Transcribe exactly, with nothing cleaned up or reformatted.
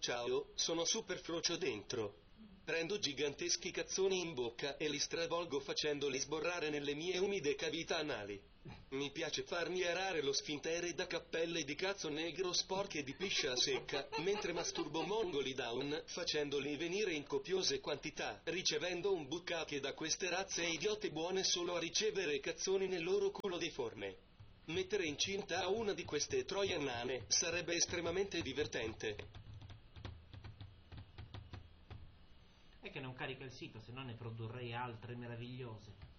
Ciao, sono super frocio dentro. Prendo giganteschi cazzoni in bocca e li stravolgo facendoli sborrare nelle mie umide cavità anali. Mi piace farmi arare lo sfintere da cappelle di cazzo negro sporche di piscia secca, mentre masturbo mongoli down, facendoli venire in copiose quantità, ricevendo un bucacche da queste razze idiote buone solo a ricevere cazzoni nel loro culo deforme. Mettere incinta a una di queste troie nane sarebbe estremamente divertente. È che non carica il sito, se no ne produrrei altre meravigliose.